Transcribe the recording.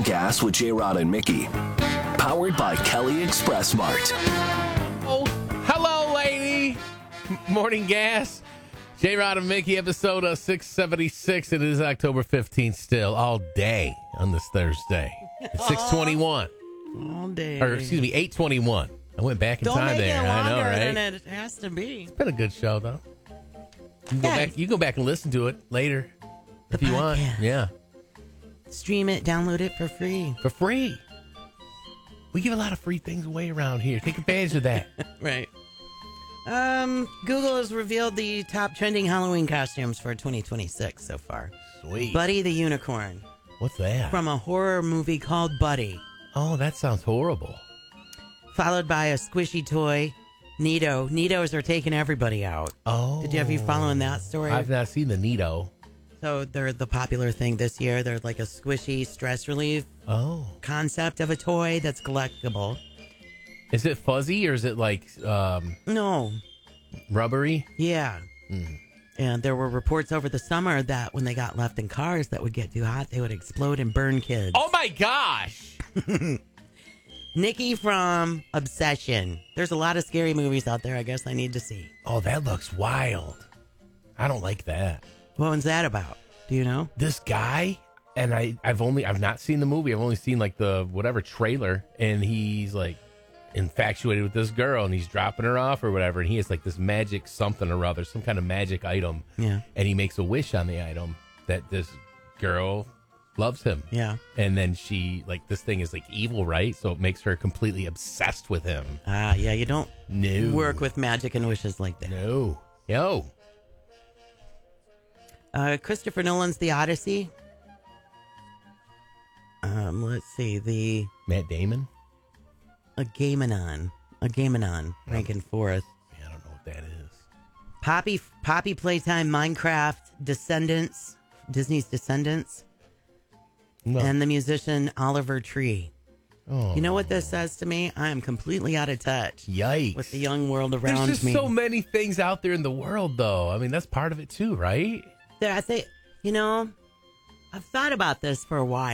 Gas with J-Rod and Mickey. Powered by Kelly Express Mart. Oh, hello, lady. Morning Gas. J-Rod and Mickey, episode 676. It is October 15th still, all day on this Thursday. It's 6:21. All day. Or, excuse me, 8:21. I went back in Don't time make there. it I know, longer right? than it has to be. It's been a good show, though. Yeah. You can go back and listen to it later if The you want. podcast. Yeah. Stream it, download it for free. For free. We give a lot of free things away around here. Take advantage of that. Right. Google has revealed the top trending Halloween costumes for 2026 so far. Sweet. Buddy the Unicorn What's that? from a horror movie called Buddy, Oh, that sounds horrible. followed by a squishy toy, Neato. Neatos are taking everybody out. Oh. Did you have you following that story? I've not seen the Neato. So they're the popular thing this year. They're like a squishy stress relief Oh. concept of a toy that's collectible. Is it fuzzy or is it like No. rubbery? Yeah. And there were reports over the summer that when they got left in cars that would get too hot, they would explode and burn kids. Oh my gosh. Nikki from Obsession. There's a lot of scary movies out there I guess I need to see. Oh, that looks wild. I don't like that. What one's that about? Do you know? This guy, and I've not seen the movie. I've only seen like the whatever trailer, and he's like infatuated with this girl, and he's dropping her off or whatever, and he has like this magic something or other, some kind of magic item. Yeah. And he makes a wish on the item that this girl loves him. Yeah. And then she, like, this thing is like evil, right? So it makes her completely obsessed with him. Yeah, you don't No. work with magic and wishes like that. No. Yo. Christopher Nolan's The Odyssey. Let's see, Matt Damon? a Gaimanon, ranking fourth. Yeah, I don't know what that is. Poppy Playtime, Minecraft, Descendants, Disney's Descendants, No. and the musician Oliver Tree. Oh. You know what this says to me? I am completely out of touch Yikes. with the young world around There's just me. so many things out there in the world, though. I mean, that's part of it, too, right? I think, I've thought about this for a while.